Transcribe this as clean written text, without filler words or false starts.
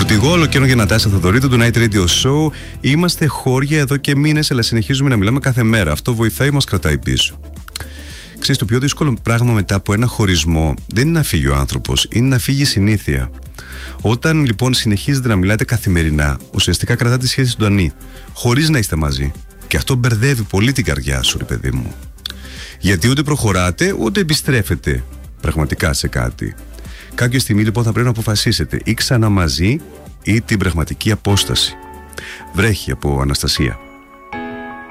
Φορτηγόλο και για Νατάσα Θοδωρήτου του Night Radio Show. Είμαστε χώρια εδώ και μήνες, αλλά συνεχίζουμε να μιλάμε κάθε μέρα. Αυτό βοηθάει, μας κρατάει πίσω. Ξέρεις, το πιο δύσκολο πράγμα μετά από ένα χωρισμό δεν είναι να φύγει ο άνθρωπος, είναι να φύγει η συνήθεια. Όταν λοιπόν συνεχίζετε να μιλάτε καθημερινά, ουσιαστικά κρατάτε τη σχέση ζωντανή, χωρίς να είστε μαζί. Και αυτό μπερδεύει πολύ την καρδιά σου, ρε παιδί μου. Γιατί ούτε προχωράτε, ούτε επιστρέφετε πραγματικά σε κάτι. Κάποια στιγμή λοιπόν θα πρέπει να αποφασίσετε ή ξανά μαζί ή την πραγματική απόσταση. Βρέχει από Αναστασία.